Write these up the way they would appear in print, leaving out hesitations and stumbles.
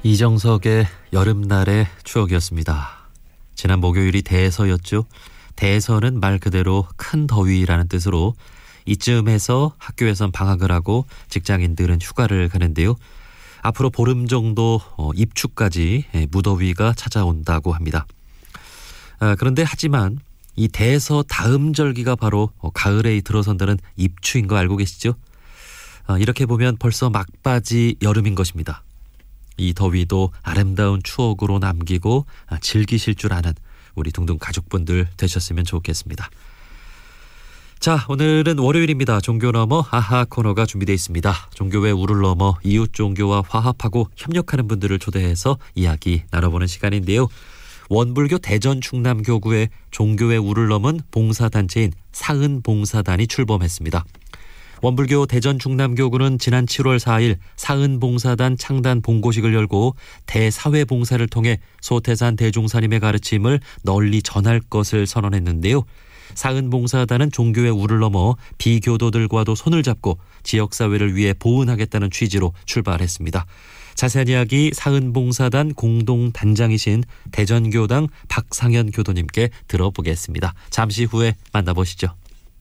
이정석의 여름날의 추억이었습니다. 지난 목요일이 대서였죠. 대서는 말 그대로 큰 더위라는 뜻으로 이쯤에서 학교에선 방학을 하고 직장인들은 휴가를 가는데요. 앞으로 보름 정도 입추까지 무더위가 찾아온다고 합니다. 그런데 하지만 이 대서 다음 절기가 바로 가을에 들어선다는 입추인 거 알고 계시죠? 이렇게 보면 벌써 막바지 여름인 것입니다. 이 더위도 아름다운 추억으로 남기고 즐기실 줄 아는 우리 둥둥 가족분들 되셨으면 좋겠습니다. 자, 오늘은 월요일입니다. 종교 넘어 아하 코너가 준비되어 있습니다. 종교의 우를 넘어 이웃 종교와 화합하고 협력하는 분들을 초대해서 이야기 나눠보는 시간인데요. 원불교 대전 충남교구의 종교의 우를 넘은 봉사단체인 사은봉사단이 출범했습니다. 원불교 대전 충남교구는 지난 7월 4일 사은봉사단 창단 봉고식을 열고 대사회봉사를 통해 소태산 대종사님의 가르침을 널리 전할 것을 선언했는데요. 사은봉사단은 종교의 우를 넘어 비교도들과도 손을 잡고 지역사회를 위해 보은하겠다는 취지로 출발했습니다. 자세한 이야기 사은봉사단 공동단장이신 대전교당 박상현 교도님께 들어보겠습니다. 잠시 후에 만나보시죠.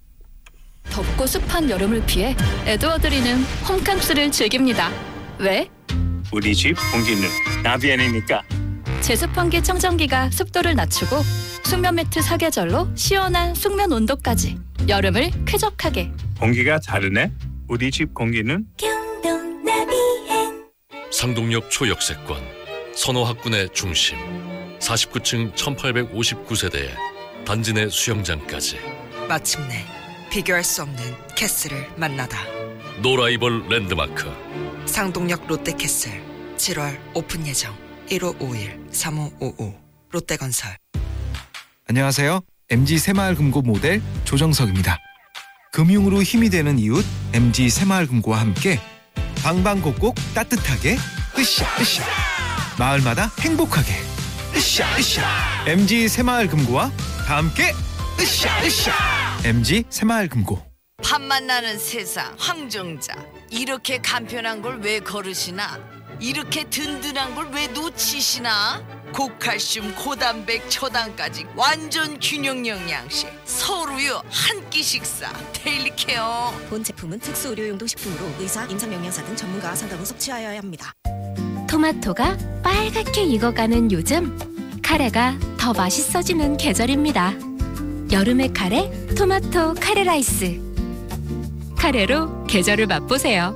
덥고 습한 여름을 피해 에드워드리는 홈캉스를 즐깁니다. 왜? 우리 집 공기는 나비 아니니까. 제습환기 청정기가 습도를 낮추고 숙면 매트 사계절로 시원한 숙면 온도까지 여름을 쾌적하게. 공기가 다르네. 우리 집 공기는 경동 나비행. 상동역 초역세권 선호학군의 중심 49층 1859세대에 단지 내 수영장까지 마침내 비교할 수 없는 캐슬을 만나다. 노라이벌 랜드마크 상동역 롯데캐슬 7월 오픈 예정. 1551-3555 롯데건설. 안녕하세요. MG 새마을금고 모델 조정석입니다. 금융으로 힘이 되는 이웃 MG 새마을금고와 함께 방방곡곡 따뜻하게 으쌰으쌰 마을마다 행복하게 으쌰으쌰 MG 새마을금고와 다 함께 으쌰으쌰 MG 새마을금고. 밥 만나는 세상 황정자. 이렇게 간편한 걸 왜 거르시나? 이렇게 든든한 걸 왜 놓치시나? 고칼슘 고단백 초당까지 완전 균형 영양식 서울우유 한 끼 식사 데일리 케어. 본 제품은 특수 의료용도 식품으로 의사, 임상영양사 등 전문가와 상담 후 섭취하여야 합니다. 토마토가 빨갛게 익어가는 요즘 카레가 더 맛있어지는 계절입니다. 여름의 카레 토마토 카레 라이스. 카레로 계절을 맛보세요.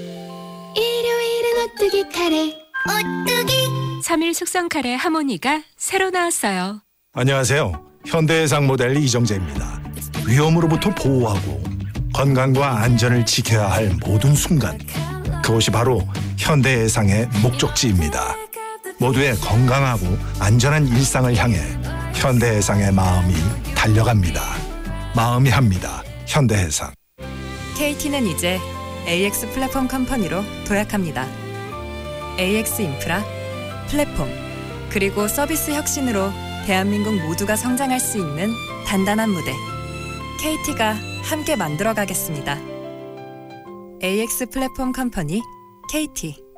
일요일은 오뚜기 카레. 오뚜기 3일 숙성 카레 하모니가 새로 나왔어요. 안녕하세요. 현대해상 모델 이정재입니다. 위험으로부터 보호하고 건강과 안전을 지켜야 할 모든 순간, 그것이 바로 현대해상의 목적지입니다. 모두의 건강하고 안전한 일상을 향해 현대해상의 마음이 달려갑니다. 마음이 합니다. 현대해상. KT는 이제 AX 플랫폼 컴퍼니로 도약합니다. AX 인프라, 플랫폼, 그리고 서비스 혁신으로 대한민국 모두가 성장할 수 있는 단단한 무대. KT가 함께 만들어가겠습니다. AX 플랫폼 컴퍼니 KT.